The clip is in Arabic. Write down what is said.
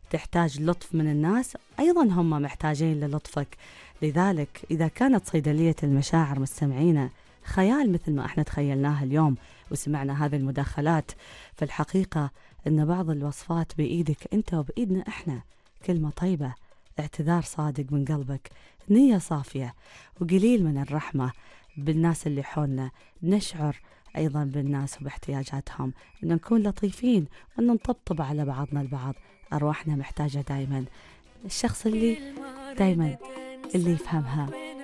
تحتاج لطف من الناس، أيضا هم محتاجين للطفك. لذلك إذا كانت صيدلية المشاعر مستمعينا خيال مثل ما احنا تخيلناها اليوم وسمعنا هذه المداخلات، فالحقيقة أن بعض الوصفات بإيدك أنت وبإيدنا احنا. كلمة طيبة، اعتذار صادق من قلبك، نية صافية، وقليل من الرحمة بالناس اللي حولنا، نشعر أيضا بالناس وباحتياجاتهم، أن نكون لطيفين وأن نطبطب على بعضنا البعض. أرواحنا محتاجة دايما الشخص اللي دايما اللي يفهمها